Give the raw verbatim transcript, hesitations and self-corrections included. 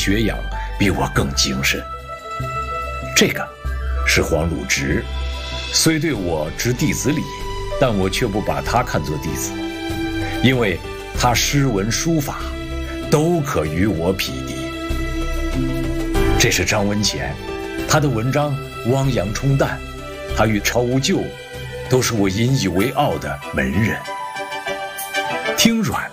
学养比我更精深。这个是黄鲁直，虽对我执弟子礼，但我却不把他看作弟子，因为他诗文书法都可与我匹敌。这是张文潜，他的文章汪洋冲淡，他与曹无咎都是我引以为傲的门人。听阮